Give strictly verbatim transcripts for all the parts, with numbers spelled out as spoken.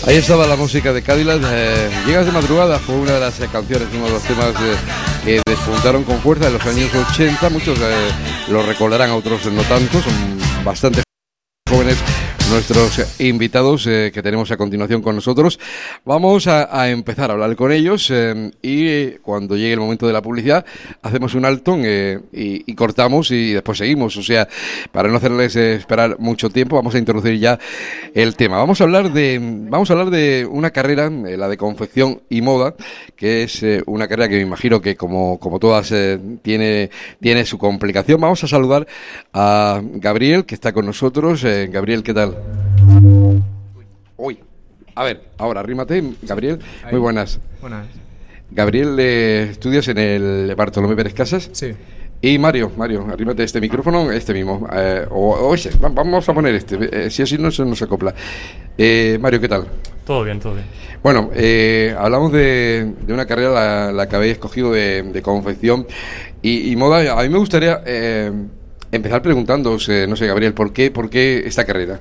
Ahí estaba la música de Cadillac. eh, Llegas de madrugada fue una de las eh, canciones, uno de los temas eh, que despuntaron con fuerza en los años ochenta. Muchos eh, lo recordarán, otros no tanto, son bastante jóvenes nuestros invitados eh, que tenemos a continuación con nosotros. Vamos a, a empezar a hablar con ellos eh, y eh, cuando llegue el momento de la publicidad hacemos un alto eh, y, y cortamos y después seguimos. O sea, para no hacerles eh, esperar mucho tiempo, vamos a introducir ya el tema. Vamos a hablar de vamos a hablar de una carrera, eh, la de confección y moda, que es eh, una carrera que me imagino que como, como todas eh, tiene, tiene su complicación. Vamos a saludar a Gabriel, que está con nosotros. Eh, Gabriel, ¿qué tal? Uy, a ver, ahora arrímate, Gabriel. Ahí. Muy buenas. Buenas. Gabriel, eh, ¿estudias en el Bartolomé Pérez Casas? Sí. Y Mario, Mario, arrímate este micrófono, este mismo, eh, o, o ese, vamos a poner este, eh, si así no se nos acopla. Eh, Mario, ¿qué tal? Todo bien, todo bien. Bueno, eh, hablamos de, de una carrera, la, la que habéis escogido de, de confección y, y moda. A mí me gustaría eh, empezar preguntándoos, eh, no sé, Gabriel, ¿por qué, por qué esta carrera?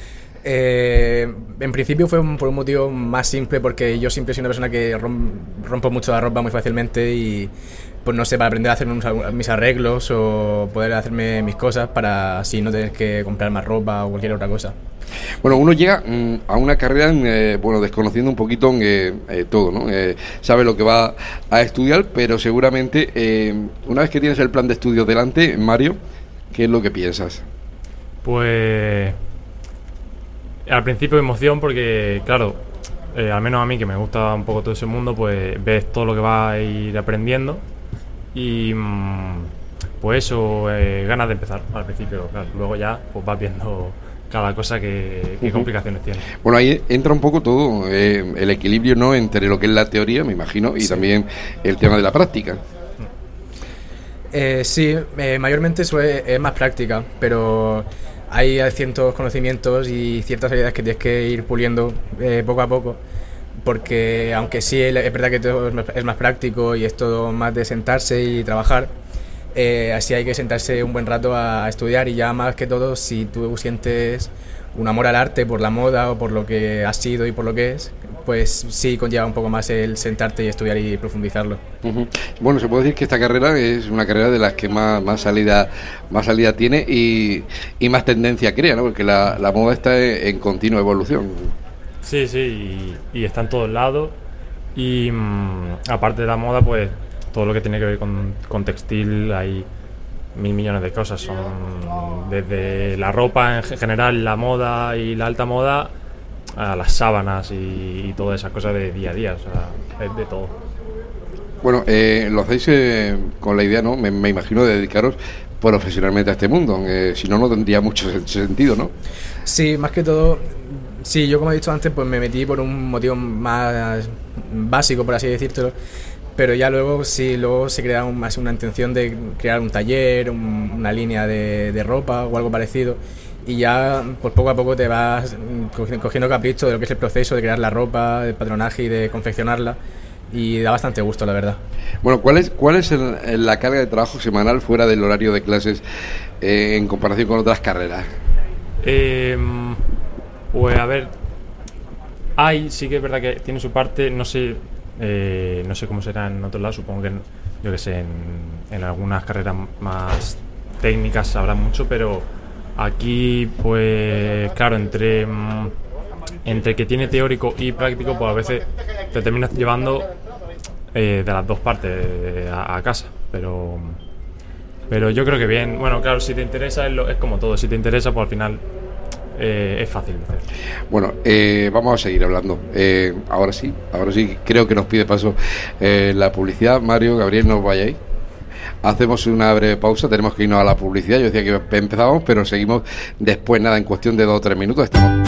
Eh, en principio fue un, por un motivo más simple, porque yo siempre soy una persona que rom, rompo mucho la ropa muy fácilmente y pues no sé, para aprender a hacer unos, mis arreglos o poder hacerme mis cosas para así no tener que comprar más ropa o cualquier otra cosa. Bueno, uno llega mmm, a una carrera, eh, bueno, desconociendo un poquito eh, eh, todo, ¿no? Eh, sabe lo que va a estudiar, pero seguramente eh, una vez que tienes el plan de estudios delante, Mario, ¿qué es lo que piensas? Pues al principio emoción porque, claro, eh, al menos a mí que me gusta un poco todo ese mundo, pues ves todo lo que vas a ir aprendiendo y pues eso, eh, ganas de empezar al principio, claro, luego ya pues vas viendo cada cosa que, qué uh-huh. complicaciones tiene. Bueno, ahí entra un poco todo, eh, el equilibrio, ¿no?, entre lo que es la teoría, me imagino, y sí. también el tema de la práctica. Eh, sí, eh, mayormente eso es, es más práctica, pero hay ciertos conocimientos y ciertas habilidades que tienes que ir puliendo eh, poco a poco, porque aunque sí es verdad que todo es más práctico y es todo más de sentarse y trabajar, eh, así hay que sentarse un buen rato a, a estudiar, y ya más que todo si tú sientes un amor al arte por la moda o por lo que has sido y por lo que es, pues sí conlleva un poco más el sentarte y estudiar y profundizarlo. Uh-huh. Bueno, se puede decir que esta carrera es una carrera de las que más, más salida más salida tiene y, y más tendencia crea, ¿no? Porque la, la moda está en, en continua evolución. Sí, sí, y, y está en todos lados y mmm, aparte de la moda, pues todo lo que tiene que ver con, con textil, hay mil millones de cosas, son desde la ropa en general, la moda y la alta moda, a las sábanas y, y todas esas cosas de día a día, o sea, es de todo. Bueno, eh, lo hacéis eh, con la idea, ¿no?, me, me imagino, de dedicaros profesionalmente a este mundo, eh, si no, no tendría mucho sentido, ¿no? Sí, más que todo, sí, yo como he dicho antes, pues me metí por un motivo más básico, por así decírtelo, pero ya luego sí, luego se crea un, más una intención de crear un taller, un, una línea de, de ropa o algo parecido, y ya pues poco a poco te vas cogiendo, cogiendo capricho de lo que es el proceso de crear la ropa, el patronaje y de confeccionarla, y da bastante gusto, la verdad. Bueno, ¿cuál es, cuál es el, la carga de trabajo semanal fuera del horario de clases eh, en comparación con otras carreras? Eh, pues a ver, hay, sí que es verdad que tiene su parte, no sé, eh, no sé cómo será en otros lados, supongo que, yo que sé, en, en algunas carreras más técnicas habrá mucho, pero aquí, pues claro, entre, entre que tiene teórico y práctico, pues a veces te terminas llevando eh, de las dos partes eh, a, a casa, pero pero yo creo que bien. Bueno, claro, si te interesa es, lo, es como todo, si te interesa, pues al final eh, es fácil de hacer. Bueno, eh, vamos a seguir hablando. Eh, ahora sí, ahora sí, creo que nos pide paso eh, la publicidad. Mario, Gabriel, no os vayáis. Hacemos una breve pausa, tenemos que irnos a la publicidad. Yo decía que empezábamos, pero seguimos después, nada, en cuestión de dos o tres minutos estamos.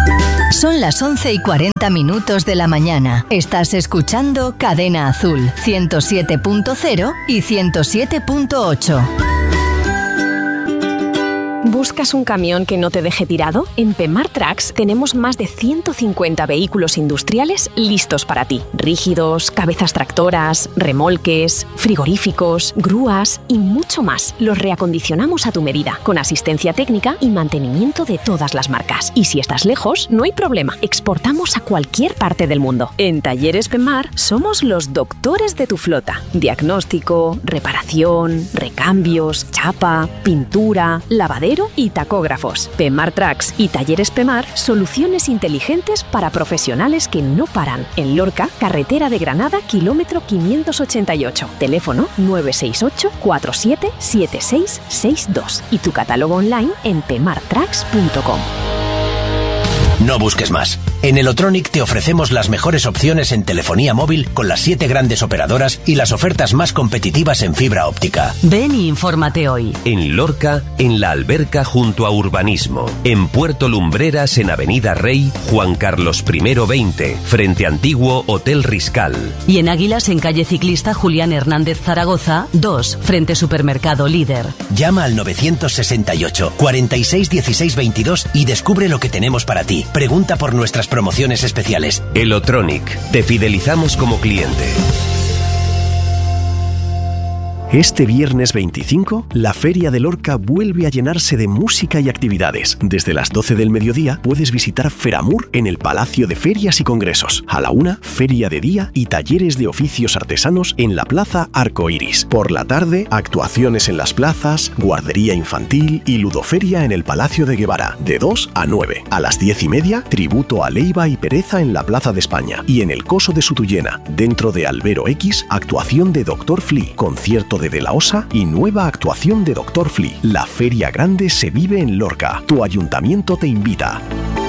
Son las once y cuarenta minutos de la mañana. Estás escuchando Cadena Azul, ciento siete punto cero y ciento siete punto ocho. ¿Buscas un camión que no te deje tirado? En Pemar Trucks tenemos más de ciento cincuenta vehículos industriales listos para ti. Rígidos, cabezas tractoras, remolques, frigoríficos, grúas y mucho más. Los reacondicionamos a tu medida, con asistencia técnica y mantenimiento de todas las marcas. Y si estás lejos, no hay problema. Exportamos a cualquier parte del mundo. En Talleres Pemar somos los doctores de tu flota. Diagnóstico, reparación, recambios, chapa, pintura, lavadero y tacógrafos. Pemar Trucks y Talleres Pemar, soluciones inteligentes para profesionales que no paran. En Lorca, carretera de Granada, kilómetro quinientos ochenta y ocho. Teléfono nueve seis ocho, cuatro siete siete seis seis dos y tu catálogo online en pemar trucks punto com. No busques más. En Elotronic te ofrecemos las mejores opciones en telefonía móvil con las siete grandes operadoras y las ofertas más competitivas en fibra óptica. Ven y infórmate hoy. En Lorca, en La Alberca junto a Urbanismo. En Puerto Lumbreras, en Avenida Rey, Juan Carlos primero veinte, frente Antiguo Hotel Riscal. Y en Águilas, en calle Ciclista Julián Hernández Zaragoza, dos, frente Supermercado Líder. Llama al nueve seis ocho, cuarenta y seis, dieciséis veintidós y descubre lo que tenemos para ti. Pregunta por nuestras promociones especiales. Elotronic. Te fidelizamos como cliente. Este viernes veinticinco, la Feria de Lorca vuelve a llenarse de música y actividades. Desde las doce del mediodía puedes visitar Feramur en el Palacio de Ferias y Congresos. A la una, feria de día y talleres de oficios artesanos en la Plaza Arco Iris. Por la tarde, actuaciones en las plazas, guardería infantil y ludoferia en el Palacio de Guevara, de dos a nueve. A las diez y media, tributo a Leiva y Pereza en la Plaza de España. Y en el Coso de Sutuyena, dentro de Albero X, actuación de Doctor Flea, concierto de De la Osa y nueva actuación de Doctor Flea. La Feria Grande se vive en Lorca. Tu ayuntamiento te invita.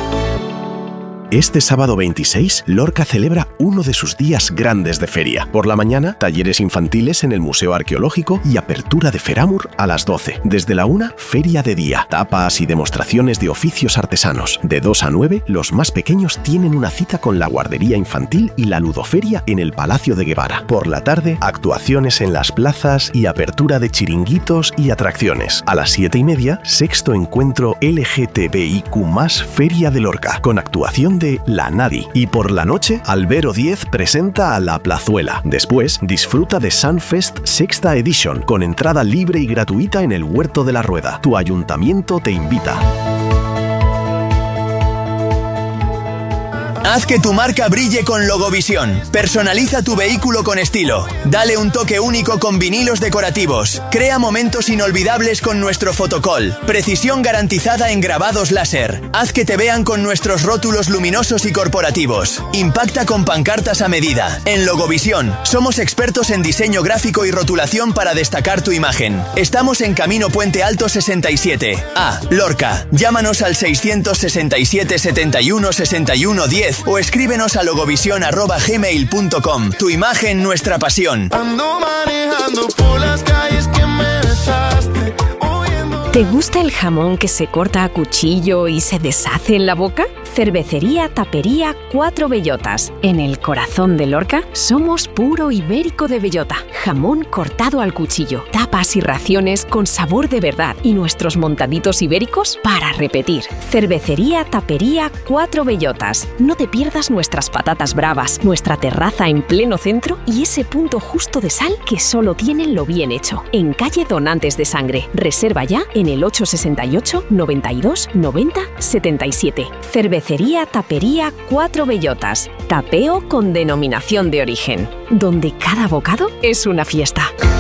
Este sábado veintiséis, Lorca celebra uno de sus días grandes de feria. Por la mañana, talleres infantiles en el Museo Arqueológico y apertura de Feramur a las doce. Desde la una, feria de día, tapas y demostraciones de oficios artesanos. De dos a nueve, los más pequeños tienen una cita con la guardería infantil y la ludoferia en el Palacio de Guevara. Por la tarde, actuaciones en las plazas y apertura de chiringuitos y atracciones. A las siete y media, sexto encuentro L G T B I Q más, Feria de Lorca, con actuación de La Nadi. Y por la noche, Albero diez presenta a La Plazuela. Después, disfruta de Sunfest Sexta Edition, con entrada libre y gratuita en el Huerto de la Rueda. Tu ayuntamiento te invita. Haz que tu marca brille con Logovisión. Personaliza tu vehículo con estilo. Dale un toque único con vinilos decorativos. Crea momentos inolvidables con nuestro fotocall. Precisión garantizada en grabados láser. Haz que te vean con nuestros rótulos luminosos y corporativos. Impacta con pancartas a medida. En Logovisión somos expertos en diseño gráfico y rotulación para destacar tu imagen. Estamos en Camino Puente Alto sesenta y siete. A. Lorca. Llámanos al seiscientos sesenta y siete, setenta y uno, sesenta y uno, diez o escríbenos a logovisión arroba gmail punto com. Tu imagen, nuestra pasión. Ando manejando por las calles que me besaste. ¿Te gusta el jamón que se corta a cuchillo y se deshace en la boca? Cervecería Tapería Cuatro Bellotas. En el corazón de Lorca somos puro ibérico de bellota. Jamón cortado al cuchillo, tapas y raciones con sabor de verdad y nuestros montaditos ibéricos para repetir. Cervecería Tapería Cuatro Bellotas. No te pierdas nuestras patatas bravas, nuestra terraza en pleno centro y ese punto justo de sal que solo tienen lo bien hecho. En calle Donantes de Sangre. Reserva ya en el ocho sesenta y ocho, noventa y dos, noventa, setenta y siete. Cervecería Tapería Cuatro Bellotas. Tapeo con denominación de origen, donde cada bocado es una fiesta.